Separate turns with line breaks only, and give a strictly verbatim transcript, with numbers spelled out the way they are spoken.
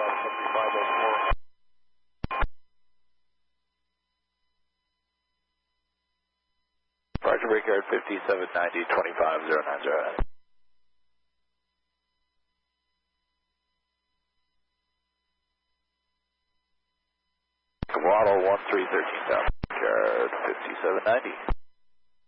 Roger, Brickyard fifty-seven ninety, twenty-five zero nine zero. Waddle one three one three, South Brickyard fifty-seven ninety.